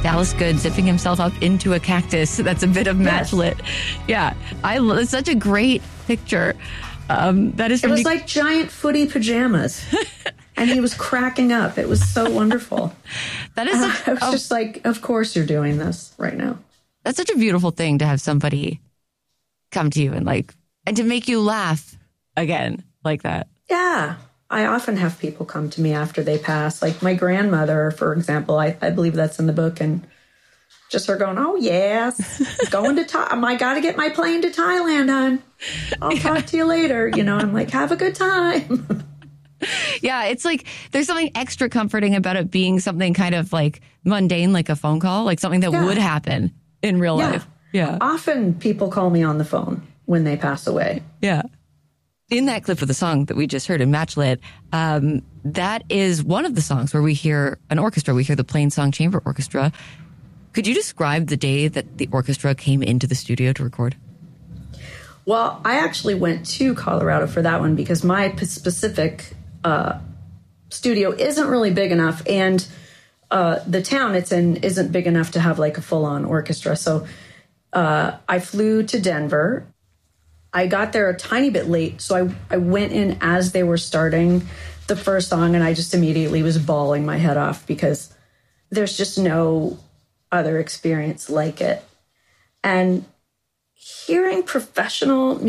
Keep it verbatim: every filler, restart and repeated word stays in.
Dallas Good zipping himself up into a cactus. That's a bit of match lit. Yes. Yeah. I, it's such a great picture. Um, that is It was Nick- like giant footy pajamas. And he was cracking up. It was so wonderful. That is, uh, such, I was oh, just like, of course you're doing this right now. That's such a beautiful thing to have somebody come to you and like, and to make you laugh again like that. Yeah. I often have people come to me after they pass. Like my grandmother, for example, I, I believe that's in the book. And just her going, oh, yes, going to Thailand. I got to get my plane to Thailand, hon. I'll yeah. talk to you later. You know, I'm like, have a good time. Yeah, it's like there's something extra comforting about it being something kind of like mundane, like a phone call, like something that yeah. would happen in real yeah. life. Yeah. Often people call me on the phone when they pass away. Yeah. In that clip of the song that we just heard in Matchlit, um, that is one of the songs where we hear an orchestra. We hear the Plainsong Chamber Orchestra. Could you describe the day that the orchestra came into the studio to record? Well, I actually went to Colorado for that one because my specific uh, studio isn't really big enough, and uh, the town it's in isn't big enough to have like a full-on orchestra. So uh, I flew to Denver. I got there a tiny bit late, so I, I went in as they were starting the first song, and I just immediately was bawling my head off because there's just no other experience like it. And hearing professional